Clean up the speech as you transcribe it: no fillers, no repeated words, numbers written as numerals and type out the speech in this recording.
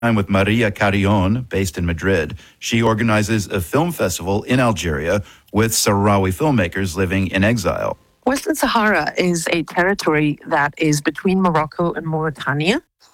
I'm with Maria Carrion, based in Madrid. She organizes a film festival in Algeria with Sahrawi filmmakers living in exile. Western Sahara is a territory that is between Morocco and Mauritania.